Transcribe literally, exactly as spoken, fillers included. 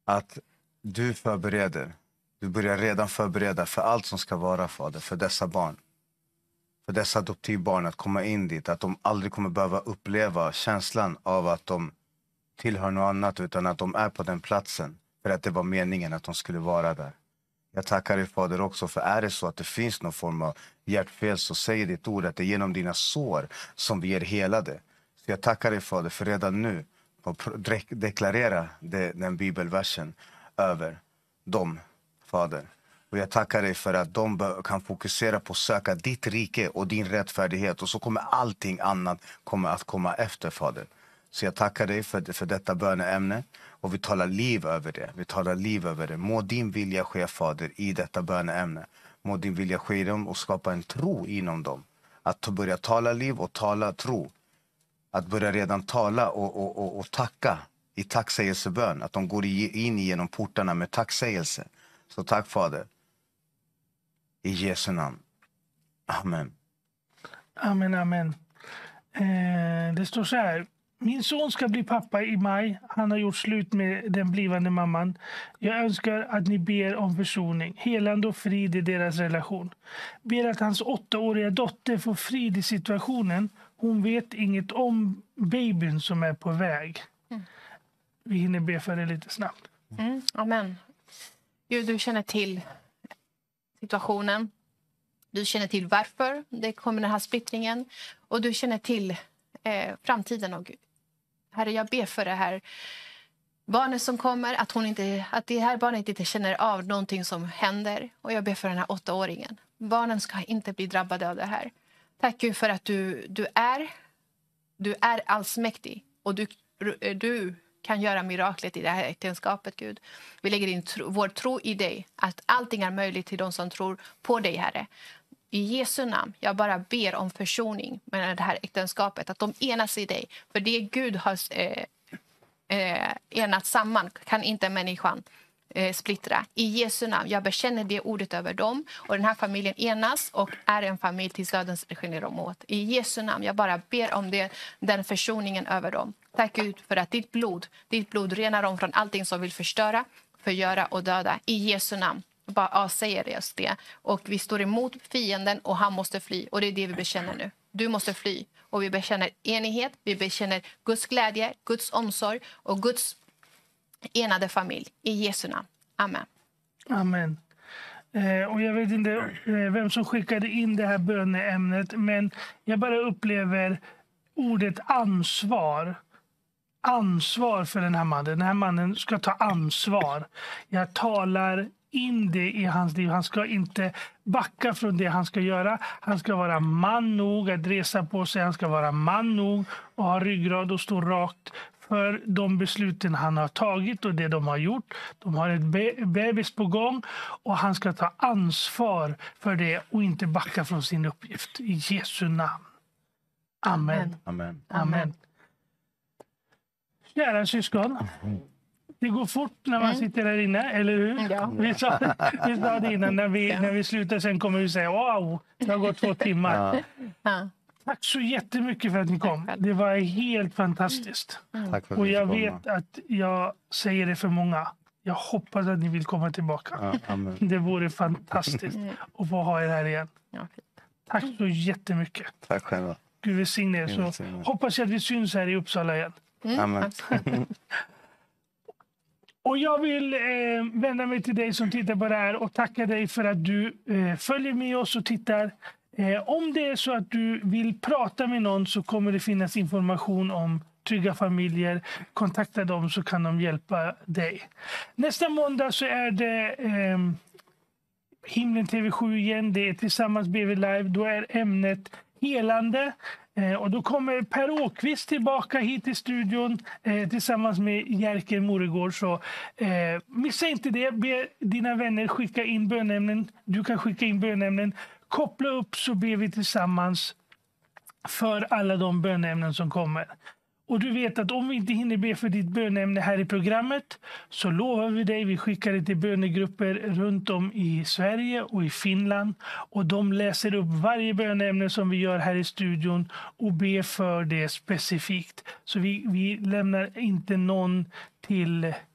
att du förbereder. Du börjar redan förbereda för allt som ska vara, Fader, för dessa barn. För dessa adoptivbarn att komma in dit. Att de aldrig kommer behöva uppleva känslan av att de tillhör något annat, utan att de är på den platsen. För att det var meningen att de skulle vara där. Jag tackar dig, Fader, också, för är det så att det finns någon form av hjärtfel, så säger ditt ord att det är genom dina sår som vi är helade. Så jag tackar dig, Fader, för redan nu att deklarera det, den bibelversen över dem, Fader. Och jag tackar dig för att de kan fokusera på att söka ditt rike och din rättfärdighet. Och så kommer allting annat kommer att komma efter, Fader. Så jag tackar dig för, för detta böneämne. Och vi talar liv över det. Vi talar liv över det. Må din vilja ske, Fader, i detta böneämne. Må din vilja ske i dem och skapa en tro inom dem. Att börja tala liv och tala tro. Att börja redan tala och, och, och, och tacka i tacksägelsebön. Att de går in genom portarna med tacksägelse. Så tack, Fader. I Jesu namn. Amen. Amen, amen. Eh, det står så här. Min son ska bli pappa i maj. Han har gjort slut med den blivande mamman. Jag önskar att ni ber om försoning. Helande och frid i deras relation. Ber att hans åttaåriga dotter får frid i situationen. Hon vet inget om babyn som är på väg. Mm. Vi hinner be för det lite snabbt. Mm, amen. Gud, du känner till situationen. Du känner till varför det kommer den här splittringen. Och du känner till eh, framtiden. Och Herre, jag ber för det här barnet som kommer. Att, hon inte, att det här barnet inte känner av någonting som händer. Och jag ber för den här åttaåringen. Barnen ska inte bli drabbade av det här. Tack Gud för att du, du är du är allsmäktig. Och du, du kan göra miraklet i det här äktenskapet, Gud. Vi lägger in tro, vår tro i dig. Att allting är möjligt till de som tror på dig, Herre. I Jesu namn, jag bara ber om försoning med det här äktenskapet. Att de enas i dig. För det Gud har eh, eh, enat samman kan inte människan eh, splittra. I Jesu namn, jag bekänner det ordet över dem. Och den här familjen enas och är en familj tills dödens skiljer dem åt. I Jesu namn, jag bara ber om det, den försoningen över dem. Tack Gud för att ditt blod, ditt blod renar dem från allting som vill förstöra, förgöra och döda. I Jesu namn. Bara avsäger det oss det. Och vi står emot fienden och han måste fly. Och det är det vi bekänner nu. Du måste fly. Och vi bekänner enighet. Vi bekänner Guds glädje, Guds omsorg och Guds enade familj. I Jesu namn. Amen. Amen. Eh, och jag vet inte eh, vem som skickade in det här böneämnet. Men jag bara upplever ordet ansvar. Ansvar för den här mannen. Den här mannen ska ta ansvar. Jag talar in det i hans liv. Han ska inte backa från det han ska göra. Han ska vara man nog att resa på sig. Han ska vara man nog och ha ryggrad och stå rakt för de besluten han har tagit och det de har gjort. De har ett be- bebis på gång och han ska ta ansvar för det och inte backa från sin uppgift. I Jesu namn. Amen. Amen. Amen. Kära syskon. Det går fort när man sitter där inne, eller hur? Ja. Vi, sa, vi sa det innan, när vi, när vi slutar sen kommer vi säga wow, det har gått två timmar. Ja. Ja. Tack så jättemycket för att ni kom. Det var helt fantastiskt. Tack för att Och vi jag fick vet komma. att jag säger det för många. Jag hoppas att ni vill komma tillbaka. Ja, amen. Det vore fantastiskt att få ha er här igen. Ja. Tack så jättemycket. Tack själva. Gud välsigne er. Gud Så välsigne. hoppas jag att vi syns här i Uppsala igen. Amen. Och jag vill eh, vända mig till dig som tittar på det här och tacka dig för att du eh, följer med oss och tittar. Eh, om det är så att du vill prata med någon så kommer det finnas information om Trygga familjer. Kontakta dem så kan de hjälpa dig. Nästa måndag så är det eh, Himlen T V sju igen. Det är Tillsammans B V Live. Då är ämnet helande. Eh, och då kommer Per Åkvist tillbaka hit till studion eh, tillsammans med Jerker Moregård. Så eh, missa inte det. Be dina vänner skicka in bönämnen. Du kan skicka in bönämnen. Koppla upp så ber vi tillsammans för alla de bönämnen som kommer. Och du vet att om vi inte hinner be för ditt bönämne här i programmet så lovar vi dig, vi skickar det till bönegrupper runt om i Sverige och i Finland. Och de läser upp varje bönämne som vi gör här i studion och ber för det specifikt. Så vi, vi lämnar inte någon till